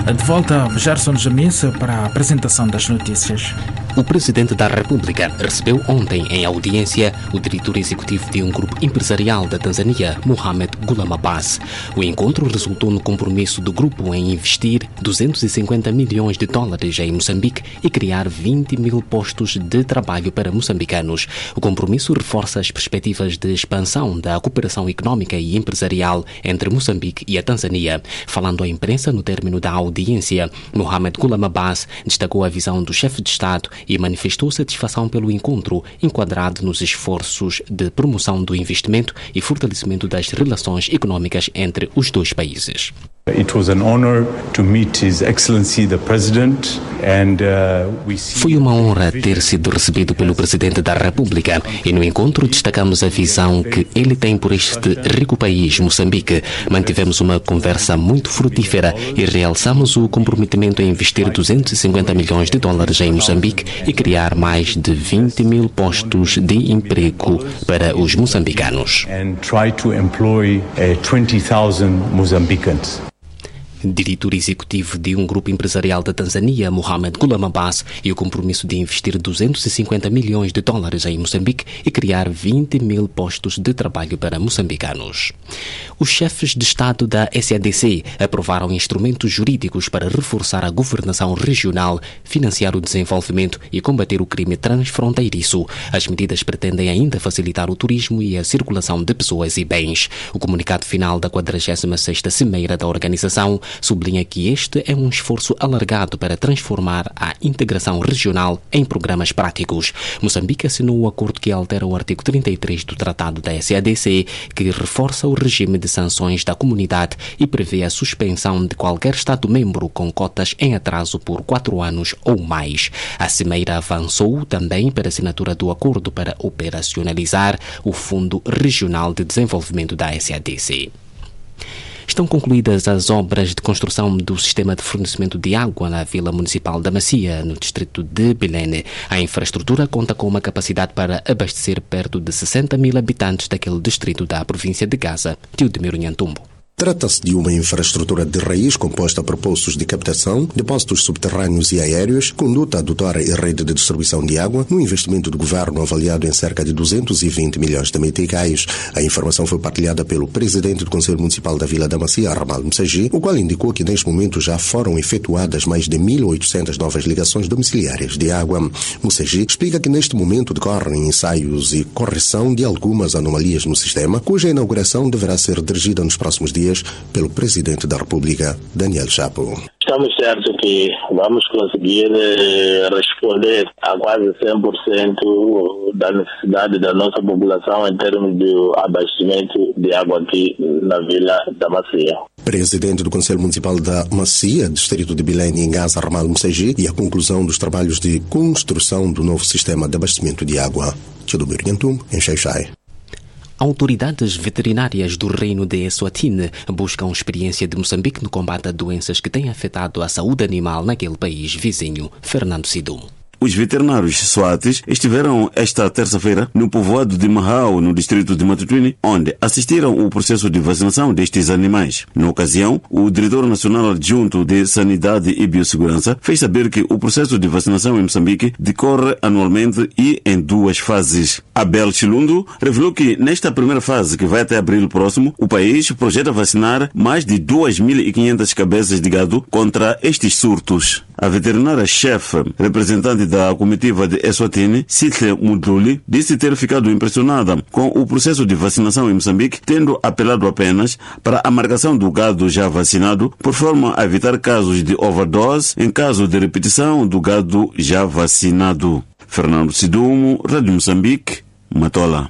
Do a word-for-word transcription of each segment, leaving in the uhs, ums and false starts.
De volta, Gerson Jamissa para a apresentação das notícias. O Presidente da República recebeu ontem em audiência o diretor executivo de um grupo empresarial da Tanzânia, Mohamed Ghulam Abbas. O encontro resultou no compromisso do grupo em investir duzentos e cinquenta milhões de dólares em Moçambique e criar vinte mil postos de trabalho para moçambicanos. O compromisso reforça as perspectivas de expansão da cooperação econômica e empresarial entre Moçambique e a Tanzânia. Falando à imprensa no término da audiência, Mohamed Ghulam Abbas destacou a visão do chefe de Estado e manifestou satisfação pelo encontro, enquadrado nos esforços de promoção do investimento e fortalecimento das relações econômicas entre os dois países. It was an honor to meet His Excellency the President and uh, we see... Foi uma honra ter sido recebido pelo Presidente da República e no encontro destacamos a visão que ele tem por este rico país, Moçambique. Mantivemos uma conversa muito frutífera e realçamos o comprometimento em investir duzentos e cinquenta milhões de dólares em Moçambique e criar mais de vinte mil postos de emprego para os moçambicanos. And try to employ uh, twenty thousand Mozambicans. Diretor executivo de um grupo empresarial da Tanzânia, Mohamed Ghulam Abbas, e o compromisso de investir duzentos e cinquenta milhões de dólares em Moçambique e criar vinte mil postos de trabalho para moçambicanos. Os chefes de Estado da S A D C aprovaram instrumentos jurídicos para reforçar a governação regional, financiar o desenvolvimento e combater o crime transfronteiriço. As medidas pretendem ainda facilitar o turismo e a circulação de pessoas e bens. O comunicado final da quadragésima sexta Cimeira da organização sublinha que este é um esforço alargado para transformar a integração regional em programas práticos. Moçambique assinou o acordo que altera o artigo trinta e três do Tratado da S A D C, que reforça o regime de sanções da comunidade e prevê a suspensão de qualquer Estado-membro com cotas em atraso por quatro anos ou mais. A Cimeira avançou também para a assinatura do acordo para operacionalizar o Fundo Regional de Desenvolvimento da S A D C. Estão concluídas as obras de construção do sistema de fornecimento de água na Vila Municipal da Macia, no distrito de Belém. A infraestrutura conta com uma capacidade para abastecer perto de sessenta mil habitantes daquele distrito da província de Gaza. Teodemiro Nhantumbo. Trata-se de uma infraestrutura de raiz composta por poços de captação, depósitos subterrâneos e aéreos, conduta adutora e rede de distribuição de água, num investimento do governo avaliado em cerca de duzentos e vinte milhões de meticais. A informação foi partilhada pelo presidente do Conselho Municipal da Vila da Macia, Ramal Msagi, o qual indicou que neste momento já foram efetuadas mais de mil e oitocentas novas ligações domiciliares de água. Msagi explica que neste momento decorrem ensaios e correção de algumas anomalias no sistema, cuja inauguração deverá ser dirigida nos próximos dias pelo Presidente da República, Daniel Chapo. Estamos certos que vamos conseguir eh, responder a quase cem por cento da necessidade da nossa população em termos de abastecimento de água aqui na Vila da Macia. Presidente do Conselho Municipal da Macia, distrito de Belém, em Gaza, Ramal Msagi, e a conclusão dos trabalhos de construção do novo sistema de abastecimento de água. Teodemiro Nhantumbo, em Xai-Xai. Autoridades veterinárias do Reino de Eswatini buscam experiência de Moçambique no combate a doenças que têm afetado a saúde animal naquele país vizinho. Fernando Sidum. Os veterinários swatis estiveram esta terça-feira no povoado de Mahau, no distrito de Matutuini, onde assistiram ao processo de vacinação destes animais. Na ocasião, o diretor nacional adjunto de Sanidade e Biossegurança fez saber que o processo de vacinação em Moçambique decorre anualmente e em duas fases. Abel Chilundo revelou que nesta primeira fase, que vai até abril próximo, o país projeta vacinar mais de duas mil e quinhentas cabeças de gado contra estes surtos. A veterinária-chefe, representante da comitiva de Eswatini, Sitle Mudluli, disse ter ficado impressionada com o processo de vacinação em Moçambique, tendo apelado apenas para a marcação do gado já vacinado, por forma a evitar casos de overdose em caso de repetição do gado já vacinado. Fernando Sidumo, Rádio Moçambique, Matola.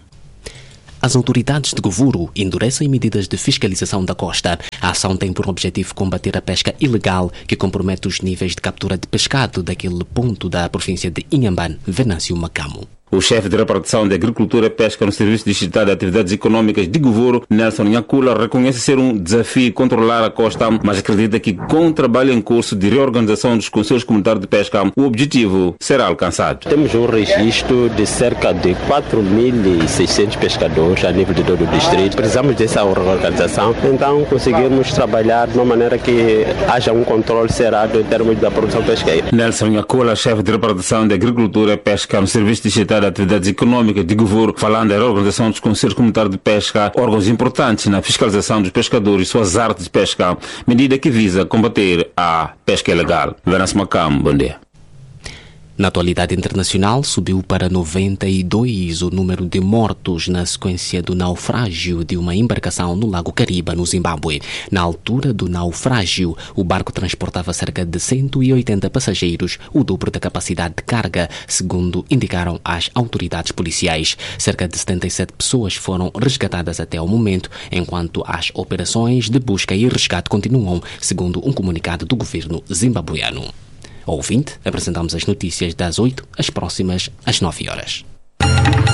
As autoridades de Govuro endurecem medidas de fiscalização da costa. A ação tem por objetivo combater a pesca ilegal que compromete os níveis de captura de pescado daquele ponto da província de Inhambane, Venâncio Macamo. O chefe de repartição de Agricultura e Pesca no Serviço Distrital de Atividades Econômicas de Gouvoro, Nelson Nhakula, reconhece ser um desafio controlar a costa, mas acredita que com o trabalho em curso de reorganização dos Conselhos Comunitários de Pesca, o objetivo será alcançado. Temos um registro de cerca de quatro mil e seiscentos pescadores a nível de todo o distrito. Precisamos dessa reorganização, então conseguirmos trabalhar de uma maneira que haja um controle cerrado em termos da produção pesqueira. Nelson Nhakula, chefe de repartição de Agricultura e Pesca no Serviço Distrital de Atividades Econômicas de Gouvoro, falando da reorganização dos Conselhos Comunitários de Pesca, órgãos importantes na fiscalização dos pescadores e suas artes de pesca, medida que visa combater a pesca ilegal. Venance Macam, bom dia. Na atualidade internacional, subiu para noventa e dois o número de mortos na sequência do naufrágio de uma embarcação no Lago Kariba, no Zimbábue. Na altura do naufrágio, o barco transportava cerca de cento e oitenta passageiros, o dobro da capacidade de carga, segundo indicaram as autoridades policiais. Cerca de setenta e sete pessoas foram resgatadas até o momento, enquanto as operações de busca e resgate continuam, segundo um comunicado do governo zimbabueano. Ouvinte, apresentamos as notícias das oito, as próximas às nove horas.